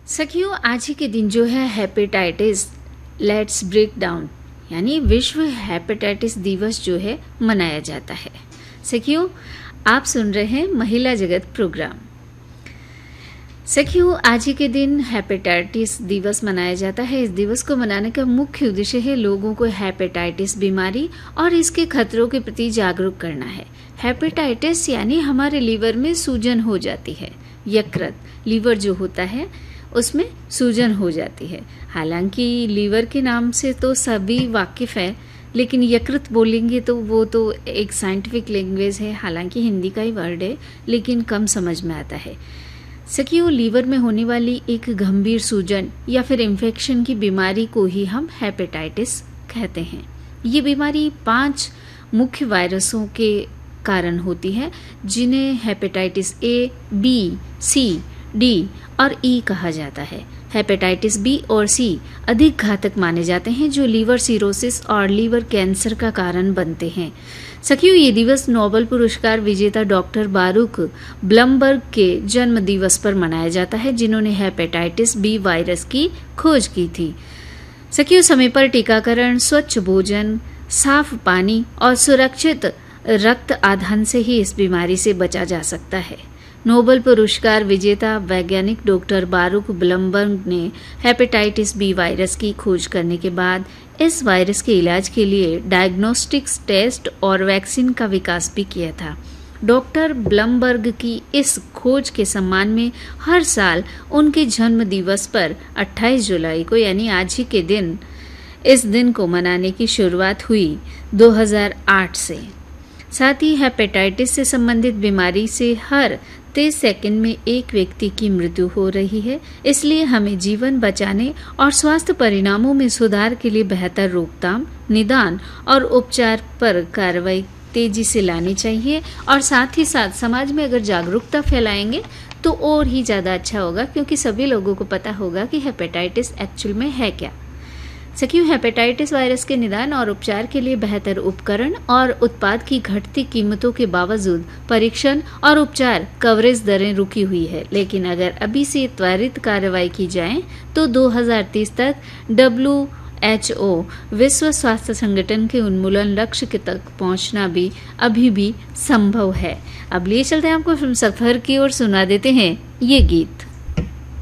सखियों, आज ही के दिन जो है हेपेटाइटिस लेट्स ब्रेक डाउन यानी विश्व हेपेटाइटिस दिवस जो है मनाया जाता है। सखियों, आप सुन रहे हैं महिला जगत प्रोग्राम। सखियों, आज ही के दिन हेपेटाइटिस दिवस मनाया जाता है। इस दिवस को मनाने का मुख्य उद्देश्य है लोगों को हेपेटाइटिस बीमारी और इसके खतरों के प्रति जागरूक करना है। हेपेटाइटिस यानी हमारे लीवर में सूजन हो जाती है। यकृत, लीवर जो होता है उसमें सूजन हो जाती है। हालांकि लीवर के नाम से तो सभी वाकिफ है, लेकिन यकृत बोलेंगे तो वो तो एक साइंटिफिक लैंग्वेज है। हालांकि हिंदी का ही वर्ड है, लेकिन कम समझ में आता है। सखियों, लीवर में होने वाली एक गंभीर सूजन या फिर इन्फेक्शन की बीमारी को ही हम हेपेटाइटिस कहते हैं। ये बीमारी 5 मुख्य वायरसों के कारण होती है, जिन्हें hepatitis A, B, C, D और ई कहा जाता है। हेपेटाइटिस बी और सी अधिक घातक माने जाते हैं, जो लीवर सिरोसिस और लीवर कैंसर का कारण बनते हैं। सखियों, ये दिवस नोबेल पुरस्कार विजेता डॉक्टर बारूक ब्लमबर्ग के जन्म दिवस पर मनाया जाता है, जिन्होंने हेपेटाइटिस बी वायरस की खोज की थी। सखियों, समय पर टीकाकरण, स्वच्छ भोजन, साफ पानी और सुरक्षित रक्त आधान से ही इस बीमारी से बचा जा सकता है। नोबेल पुरस्कार विजेता वैज्ञानिक डॉक्टर बारूक ब्लमबर्ग ने हेपेटाइटिस बी वायरस की खोज करने के बाद इस वायरस के इलाज के लिए डायग्नोस्टिक्स टेस्ट और वैक्सीन का विकास भी किया था। डॉक्टर ब्लमबर्ग की इस खोज के सम्मान में हर साल उनके जन्म दिवस पर 28 जुलाई को यानी आज ही के दिन इस दिन को मनाने की शुरुआत हुई 2008 से। साथ ही हेपेटाइटिस से संबंधित बीमारी से हर 30 सेकंड में एक व्यक्ति की मृत्यु हो रही है। इसलिए हमें जीवन बचाने और स्वास्थ्य परिणामों में सुधार के लिए बेहतर रोकथाम, निदान और उपचार पर कार्रवाई तेजी से लानी चाहिए। और साथ ही साथ समाज में अगर जागरूकता फैलाएंगे तो और ही ज्यादा अच्छा होगा, क्योंकि सभी लोगों को पता होगा कि हेपेटाइटिस एक्चुअल में है क्या। सखियों, हेपेटाइटिस वायरस के निदान और उपचार के लिए बेहतर उपकरण और उत्पाद की घटती कीमतों के बावजूद परीक्षण और उपचार कवरेज दरें रुकी हुई है। लेकिन अगर अभी से त्वरित कार्रवाई की जाए तो 2030 तक WHO विश्व स्वास्थ्य संगठन के उन्मूलन लक्ष्य के तक पहुंचना भी अभी भी संभव है। अब लिए चलते हैं आपको फिल्म सफर की ओर, सुना देते हैं ये गीत।